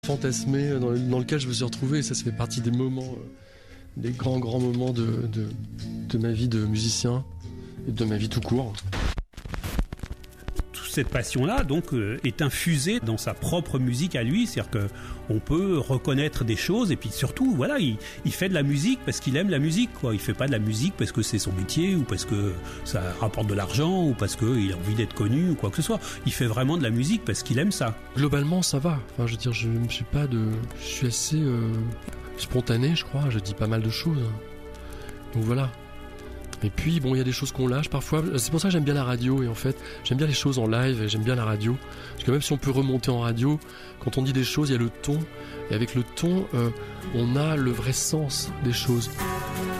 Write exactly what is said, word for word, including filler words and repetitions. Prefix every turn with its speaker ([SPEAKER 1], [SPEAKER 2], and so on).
[SPEAKER 1] fantasmé dans, dans lequel je me suis retrouvé, et ça, ça fait partie des moments, des grands, grands moments de, de, de ma vie de musicien et de ma vie tout court.
[SPEAKER 2] Cette passion-là, donc, euh, est infusée dans sa propre musique à lui, c'est-à-dire qu'on peut reconnaître des choses, et puis surtout, voilà, il, il fait de la musique parce qu'il aime la musique, quoi. Il fait pas de la musique parce que c'est son métier, ou parce que ça rapporte de l'argent, ou parce qu'il a envie d'être connu, ou quoi que ce soit. Il fait vraiment de la musique parce qu'il aime ça.
[SPEAKER 1] Globalement, ça va. Enfin, je veux dire, je ne suis pas de... Je suis assez euh, spontané, je crois. Je dis pas mal de choses. Donc voilà. Et puis, bon, il y a des choses qu'on lâche parfois. C'est pour ça que j'aime bien la radio. Et en fait, j'aime bien les choses en live et j'aime bien la radio. Parce que même si on peut remonter en radio, quand on dit des choses, il y a le ton. Et avec le ton, euh, on a le vrai sens des choses.